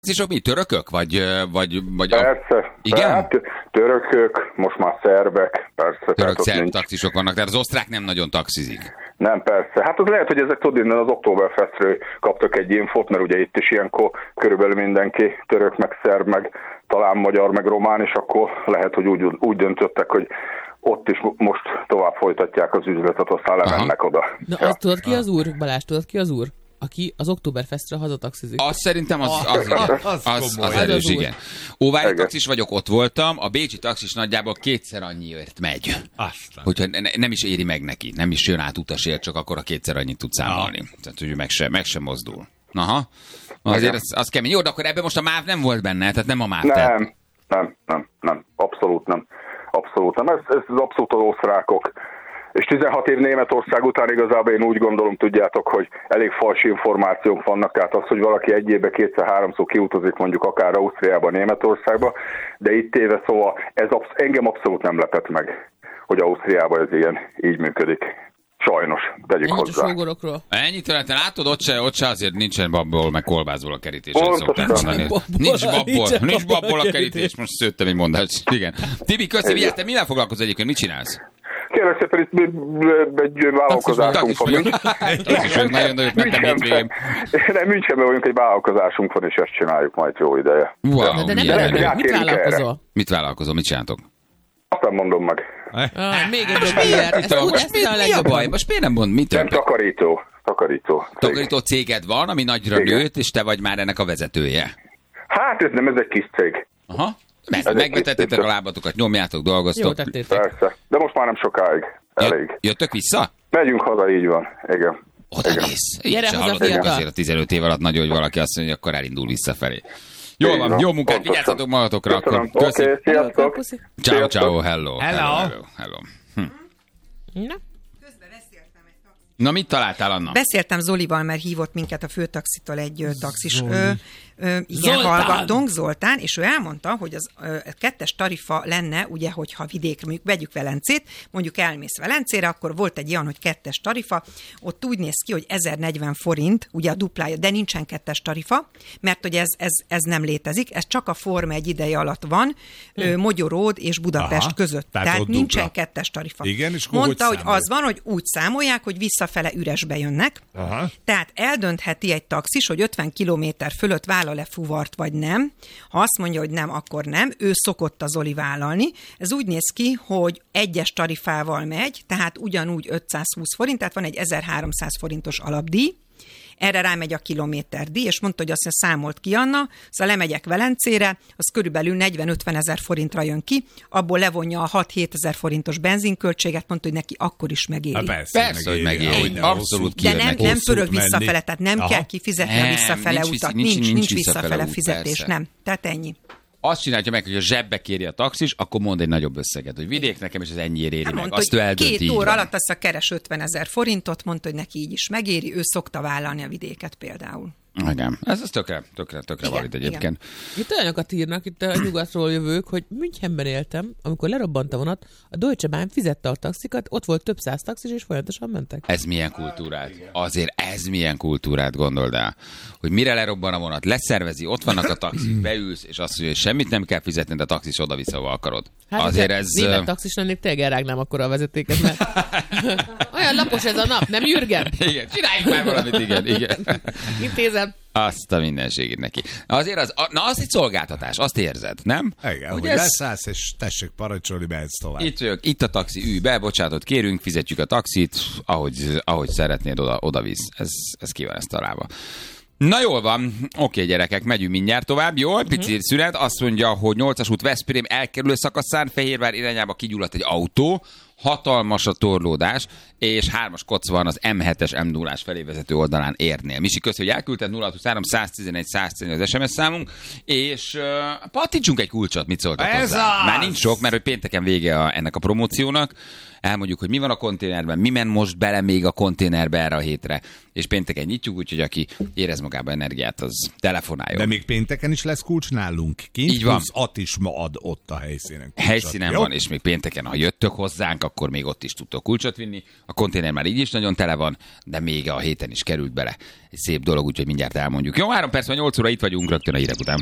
taxisok mi, törökök? Vagy Persze. igen? Hát, törökök, most már szerbek, persze. Török-szerb taxisok vannak, tehát az osztrák nem nagyon taxizik. Nem, persze. Hát az lehet, hogy ezek tudod, innen az Oktoberfestről kaptak egy infót, mert ugye itt is ilyenkor körülbelül mindenki török, meg szerb, meg talán magyar, meg román, és akkor lehet, hogy úgy döntöttek, hogy ott is most tovább folytatják az üzletet, aztán lemennek oda. Na, azt tudod ki az úr? Balázs, tudod ki az úr? Aki az Oktoberfestre hazataxizik. Azt szerintem az erős, igen. Óvári taxis vagyok, ott voltam, a bécsi taxis nagyjából 2-szer annyiért megy. Úgyhogy nem is éri meg neki, nem is jön át utasért, csak akkor a 2-szer annyit tud számolni. Tehát, hogy meg sem mozdul. Aha. Azért az kemény. Jó, de akkor ebben most a MÁV nem volt benne, tehát nem a MÁV. Nem. Abszolút nem. Ez abszolút az osztrákok. És 16 év Németország után igazából én úgy gondolom, tudjátok, hogy elég fals információk vannak, tehát az, hogy valaki egy évben 2-3-szor kiutazik mondjuk akár Ausztriába, Németországba, de itt éve szóval engem abszolút nem lepett meg, hogy Ausztriában ez így működik. Sajnos, tegyük hozzá. Ennyi területen látod, ott se azért nincsen babból, meg kolbászból a kerítés. Nincs babból a kerítés, most szőttem egy mondást. Igen. Tibi, köszi, vigyázz, te mivel foglalkozol egyébként, mit csinálsz? Kérlek szépen, itt egy vállalkozásunk van. Münchenben vagyunk, egy vállalkozásunk van, és ezt csináljuk majd jó ideje. Wow, de nem mit vállalkozol? Mit vállalkozol, mit csináltok? Azt nem mondom meg. Még egy ember. Mi a baj? Most miért nem mond? Mit nem takarító. Takarító céged van, ami nagyra nőtt, és te vagy már ennek a vezetője. Hát ez egy kis cég. Aha. Megvetettétek a lábatokat, nyomjátok, dolgoztok. Jó tettétek. Persze, de most már nem sokáig. Elég. Jöttök vissza? Megyünk haza, így van. Igen. Odanész. Gyere haza, fiatal. Azért a 15 év alatt nagyon, hogy valaki azt mondja, hogy akkor elindul visszafelé. Jól van, jó munkát, vigyázzatok magatokra. Oké, sziasztok. Ciao, hello. Na, mit találtál, Anna? Beszéltem Zolival, mert hívott minket a főtaxitól egy taxis. Igen, hallgattunk, Zoltán, és ő elmondta, hogy az 2-es tarifa lenne, ugye, hogyha vidékre, vegyük Velencét, mondjuk elmész Velencére, akkor volt egy olyan, hogy 2-es tarifa, ott úgy néz ki, hogy 1040 forint, ugye a duplája, de nincsen 2-es tarifa, mert hogy ez nem létezik, ez csak a Forma 1 ideje alatt van, Mogyoród és Budapest között. Tehát nincsen 2-es tarifa. Igen, és mondta, hogy az van, hogy úgy számolják, hogy visszafele üresbe jönnek. Aha. Tehát eldöntheti egy taxis, hogy 50 kilométer fölött vállal-e fuvart, vagy nem. Ha azt mondja, hogy nem, akkor nem. Ő szokott a Zoli vállalni. Ez úgy néz ki, hogy 1-es tarifával megy, tehát ugyanúgy 520 forint, tehát van egy 1300 forintos alapdíj. Erre rámegy a kilométerdíj, és mondta, hogy azt számolt ki Anna, szóval lemegyek Velencére, az körülbelül 40-50 ezer forintra jön ki, abból levonja a 6-7 ezer forintos benzinköltséget, mondta, hogy neki akkor is megéri. Persze, hogy megéri. Abszolút kijön neki. De nem pörög visszafele, tehát nem kell kifizetni a visszafele utat. Nincs visszafele fizetés, persze. Nem. Tehát ennyi. Azt csinálja meg, hogy a zsebbe kéri a taxis, akkor mond egy nagyobb összeget, hogy vidék nekem, és az ennyiért éri meg. Mondta, azt ő eldönti. 2 óra alatt azt keres 50 ezer forintot, mondta, hogy neki így is megéri, ő szokta vállalni a vidéket például. Igen, ez tökre valid egyébként. Itt olyanokat írnak, itt a nyugatról jövők, hogy Münchenben éltem, amikor lerobbant a vonat, a Deutsche Bahn fizette a taxikat, ott volt több száz taxis, és folyamatosan mentek. Ez milyen kultúrát? Azért ez milyen kultúrát, gondold el, hogy mire lerobban a vonat, leszervezi, ott vannak a taxik, beülsz, és azt mondja, hogy semmit nem kell fizetni, de a taxis oda-vissza, ahol akarod. Hát azért ez... Német taxis lennék, tényleg elrágnám akkor a vezetéket, mert olyan lapos ez a nap, nem Jürgen? Igen, csináljuk már valamit, igen. Intézem. Azt a mindenségét neki. Azért az egy szolgáltatás, azt érzed, nem? Igen, hogy leszállsz, és tessék parancsolni, mehetsz tovább. Itt a taxi, ülj be, bocsánatot kérünk, fizetjük a taxit, ahogy szeretnéd, oda-visz. Ez ki van ezt találva. Na jól van, oké gyerekek, megyünk mindjárt tovább, jó? Pici szünet, azt mondja, hogy 8-as út Veszprém elkerülő szakaszán Fehérvár irányába kigyulladt egy autó, hatalmas a torlódás, és 3-as koc van az M7-es M0-ás felé vezető oldalán érnél. Misi, köszönöm, hogy elküldted 0623 111 111 az SMS számunk, és pattintsunk egy kulcsot, mit szóltak hozzá? Már nincs sok, mert hogy pénteken vége ennek a promóciónak. Elmondjuk, hogy mi van a konténerben, mi men most bele még a konténerbe erre a hétre, és pénteken nyitjuk, úgyhogy aki érez magában energiát, az telefonáljon. De még pénteken is lesz kulcs nálunk kint, így van. Plusz At is ma ad ott a helyszínen. Helyszínen van, és még pénteken, ha jöttök hozzánk, akkor még ott is tudtok kulcsot vinni. A konténer már így is nagyon tele van, de még a héten is került bele. Egy szép dolog, úgyhogy mindjárt elmondjuk. Jó, 3 perc van 8 óra, itt vagyunk rögtön a hírek után.